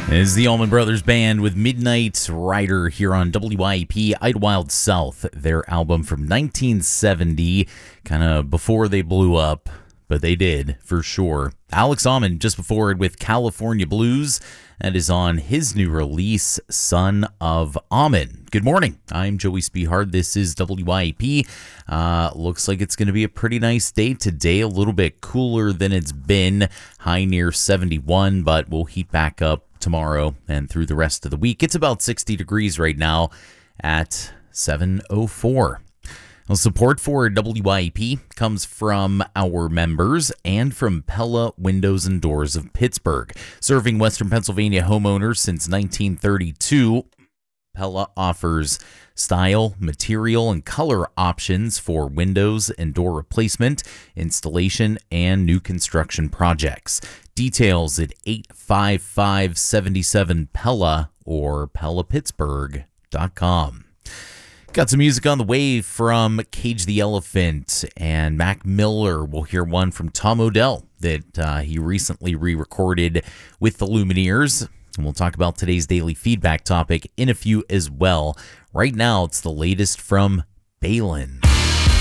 This is the Allman Brothers Band with Midnight Rider here on WYEP, Idlewild South, their album from 1970, kind of before they blew up, but they did, for sure. Alex Allman just before it with California Blues, that is on his new release, Son of Amen. Good morning, I'm Joey Spihard, this is WYEP. Looks like it's going to be a pretty nice day today, a little bit cooler than it's been, high near 71, but we'll heat back up tomorrow and through the rest of the week. It's about 60 degrees right now at 7:04. Well, support for WYEP comes from our members and from Pella Windows and Doors of Pittsburgh. Serving Western Pennsylvania homeowners since 1932, Pella offers style, material, and color options for windows and door replacement, installation, and new construction projects. Details at 855-77-PELLA or PellaPittsburgh.com. Got some music on the way from Cage the Elephant and Mac Miller. We'll hear one from Tom Odell that he recently re-recorded with the Lumineers. And we'll talk about today's daily feedback topic in a few as well. Right now, it's the latest from Balin.